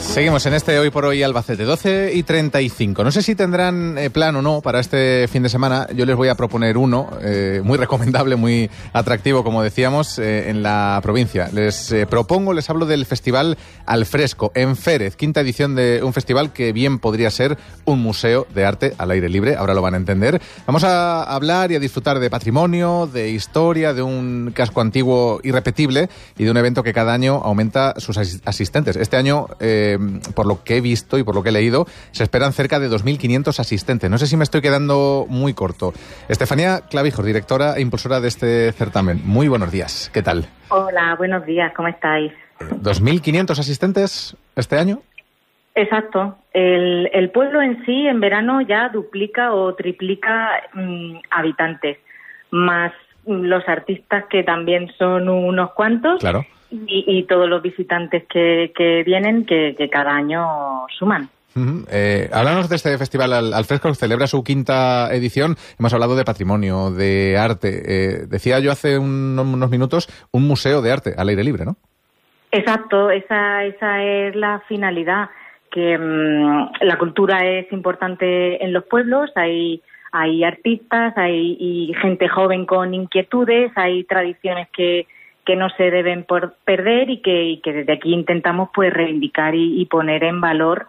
Seguimos en este Hoy por Hoy Albacete, 12:35. No sé si tendrán plan o no para este fin de semana. Yo les voy a proponer uno, muy recomendable, muy atractivo, como decíamos, en la provincia. Les hablo del Festival Al Fresco, en Férez, quinta edición de un festival que bien podría ser un museo de arte al aire libre. Ahora lo van a entender. Vamos a hablar y a disfrutar de patrimonio, de historia, de un casco antiguo irrepetible y de un evento que cada año aumenta sus asistentes. Este año, por lo que he visto y por lo que he leído, se esperan cerca de 2.500 asistentes. No sé si me estoy quedando muy corto. Estefanía Clavijos, directora e impulsora de este certamen. Muy buenos días. ¿Qué tal? Hola, buenos días. ¿Cómo estáis? ¿2.500 asistentes este año? Exacto. El pueblo en sí, en verano, ya duplica o triplica habitantes, más los artistas, que también son unos cuantos. Claro. Y todos los visitantes que vienen, que cada año suman. Háblanos de este festival Al Fresco, que celebra su quinta edición. Hemos hablado de patrimonio, de arte. Decía yo hace unos minutos, un museo de arte al aire libre, ¿no? Exacto, esa es la finalidad, que la cultura es importante en los pueblos. Hay artistas, hay gente joven con inquietudes, hay tradiciones que no se deben perder y que desde aquí intentamos pues reivindicar y poner en valor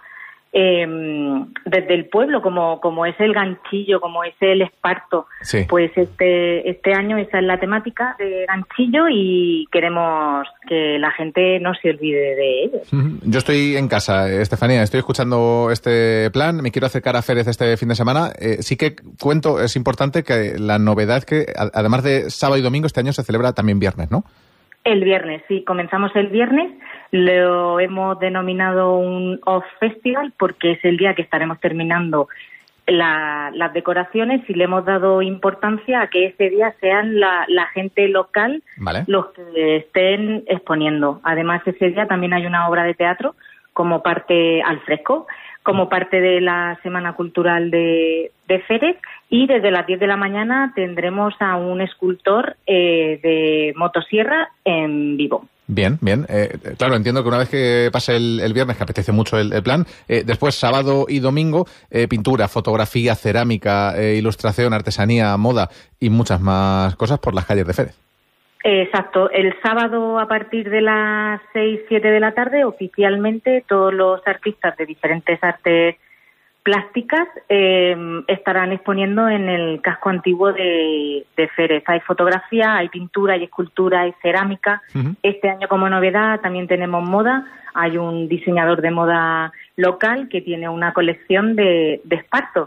desde el pueblo, como es el ganchillo, como es el esparto. Sí. Pues este año esa es la temática de ganchillo y queremos que la gente no se olvide de ellos. Yo estoy en casa, Estefanía, estoy escuchando este plan, me quiero acercar a Férez este fin de semana. Sí que cuento, es importante que la novedad que, además de sábado y domingo, este año se celebra también viernes, ¿no? El viernes, sí, comenzamos el viernes, lo hemos denominado un Off Festival porque es el día que estaremos terminando las decoraciones y le hemos dado importancia a que ese día sean la gente local, vale, los que estén exponiendo. Además, ese día también hay una obra de teatro como parte al fresco, como parte de la Semana Cultural de Férez, y desde las 10 de la mañana tendremos a un escultor de motosierra en vivo. Bien. Claro, entiendo que una vez que pase el viernes, que apetece mucho el plan, después sábado y domingo, pintura, fotografía, cerámica, ilustración, artesanía, moda y muchas más cosas por las calles de Férez. Exacto. El sábado a partir de las 6-7 de la tarde, oficialmente todos los artistas de diferentes artes plásticas estarán exponiendo en el casco antiguo de Férez. Hay fotografía, hay pintura, hay escultura, hay cerámica. Uh-huh. Este año, como novedad, también tenemos moda. Hay un diseñador de moda local que tiene una colección de esparto.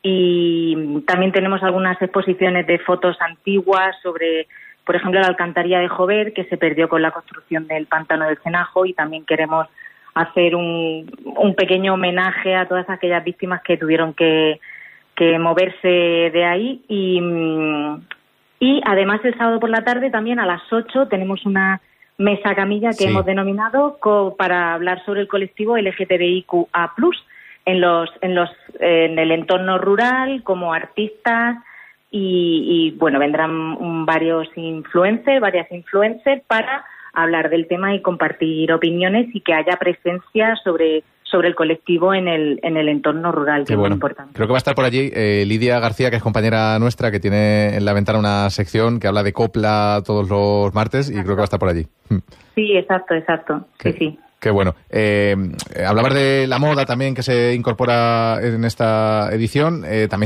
Y también tenemos algunas exposiciones de fotos antiguas sobre, por ejemplo, la alcantarilla de Jover, que se perdió con la construcción del pantano del Cenajo, y también queremos hacer un pequeño homenaje a todas aquellas víctimas que tuvieron que moverse de ahí. Y además el sábado por la tarde, también a las 8, tenemos una mesa camilla que hemos denominado para hablar sobre el colectivo LGTBIQA+, en el entorno rural, como artistas, y bueno, vendrán varias influencers para hablar del tema y compartir opiniones y que haya presencia sobre el colectivo en el entorno rural, que es muy importante. Creo que va a estar por allí Lidia García, que es compañera nuestra, que tiene en La Ventana una sección que habla de copla todos los martes, y creo que va a estar por allí. Sí, exacto. Sí. Qué bueno. Hablabas de la moda también, que se incorpora en esta edición. También